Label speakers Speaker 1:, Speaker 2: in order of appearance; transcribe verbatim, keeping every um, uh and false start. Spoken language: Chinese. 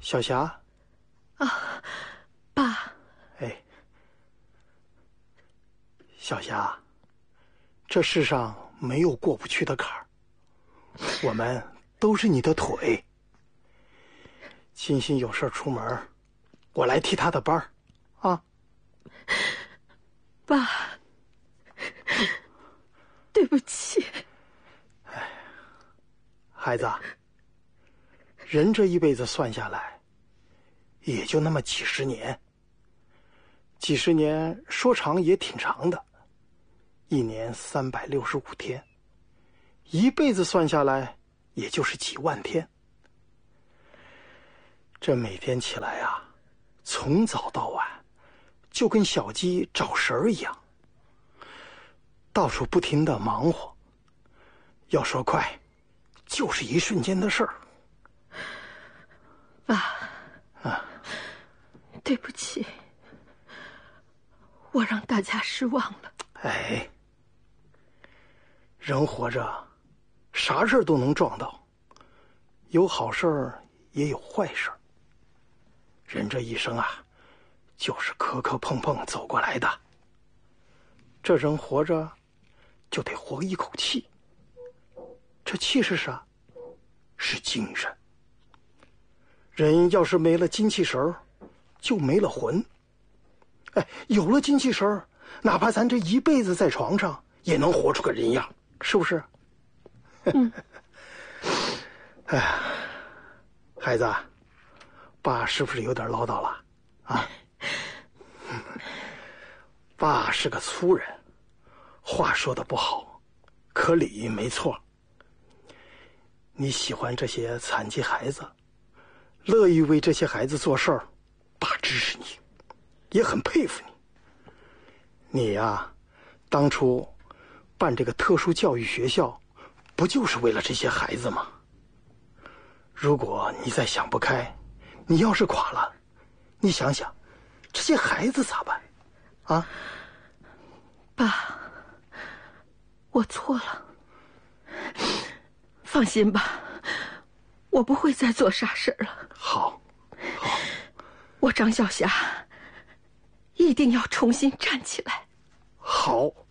Speaker 1: 小霞。
Speaker 2: 啊，爸。
Speaker 1: 哎，小霞，这世上没有过不去的坎儿，我们都是你的腿。欣欣有事出门，我来替她的班儿，啊。
Speaker 2: 爸，对不起。
Speaker 1: 哎，孩子，人这一辈子算下来，也就那么几十年。几十年说长也挺长的，一年三百六十五天，一辈子算下来，也就是几万天。这每天起来啊，从早到晚，就跟小鸡找食儿一样，到处不停地忙活。要说快，就是一瞬间的事儿。
Speaker 2: 爸，
Speaker 1: 啊，
Speaker 2: 对不起，我让大家失望了。
Speaker 1: 哎，人活着，啥事儿都能撞到，有好事儿，也有坏事儿。人这一生啊，就是磕磕碰碰走过来的。这人活着，就得活一口气。这气是啥？是精神。人要是没了精气神儿，就没了魂。哎，有了精气神儿，哪怕咱这一辈子在床上，也能活出个人样，是不是？
Speaker 2: 嗯。
Speaker 1: 哎呀，孩子，爸是不是有点唠叨了？啊？爸是个粗人，话说的不好，可理没错。你喜欢这些残疾孩子，乐意为这些孩子做事儿，爸支持你，也很佩服你。你呀，当初办这个特殊教育学校，不就是为了这些孩子吗？如果你再想不开，你要是垮了，你想想，这些孩子咋办？啊？
Speaker 2: 爸，我错了。放心吧，我不会再做傻事了。
Speaker 1: 好，好，
Speaker 2: 我张小霞一定要重新站起来。
Speaker 1: 好。